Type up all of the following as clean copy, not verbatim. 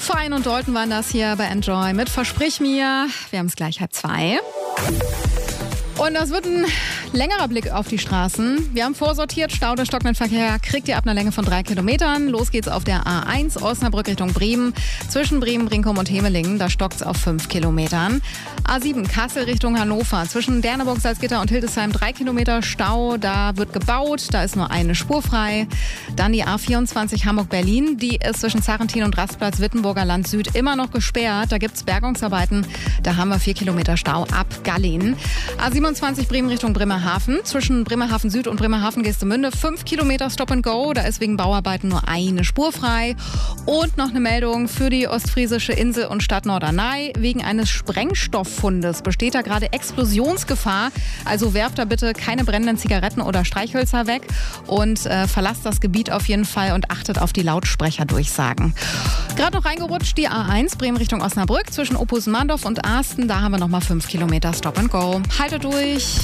Fein und Dalton waren das hier bei Enjoy mit Versprich mir. Wir haben es gleich 1:30. Und das wird ein längerer Blick auf die Straßen. Wir haben vorsortiert, Stau der stockenden Verkehr kriegt ihr ab einer Länge von 3 Kilometern. Los geht's auf der A1 Osnabrück Richtung Bremen. Zwischen Bremen, Brinkum und Hemelingen, da stockt's auf 5 Kilometern. A7 Kassel Richtung Hannover. Zwischen Derneburg, Salzgitter und Hildesheim 3 Kilometer Stau. Da wird gebaut, da ist nur eine Spur frei. Dann die A24 Hamburg-Berlin. Die ist zwischen Sarrentin und Rastplatz Wittenburger Land Süd immer noch gesperrt. Da gibt's Bergungsarbeiten. Da haben wir 4 Kilometer Stau ab Gallien. A27 Bremen Richtung Bremerhaven. Zwischen Bremerhaven Süd und Bremerhaven-Geestemünde 5 Kilometer Stop and Go. Da ist wegen Bauarbeiten nur eine Spur frei. Und noch eine Meldung für die ostfriesische Insel und Stadt Norderney. Wegen eines Sprengstofffundes besteht da gerade Explosionsgefahr. Also werft da bitte keine brennenden Zigaretten oder Streichhölzer weg und verlasst das Gebiet auf jeden Fall und achtet auf die Lautsprecherdurchsagen. Gerade noch reingerutscht die A1 Bremen Richtung Osnabrück. Zwischen Opus-Mandorf und Arsten. Da haben wir nochmal 5 Kilometer Stop and Go. Haltet durch.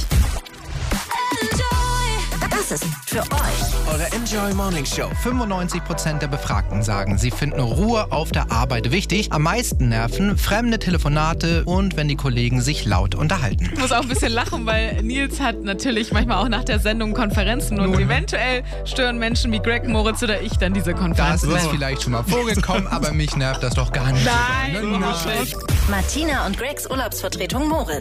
Das ist für euch eure Enjoy Morning Show. 95% der Befragten sagen, sie finden Ruhe auf der Arbeit wichtig. Am meisten nerven fremde Telefonate und wenn die Kollegen sich laut unterhalten. Ich muss auch ein bisschen lachen, weil Nils hat natürlich manchmal auch nach der Sendung Konferenzen und eventuell stören Menschen wie Greg, Moritz oder ich dann diese Konferenzen. Das ist vielleicht schon mal vorgekommen, aber mich nervt das doch gar nicht. Nein, Martina und Gregs Urlaubsvertretung Moritz.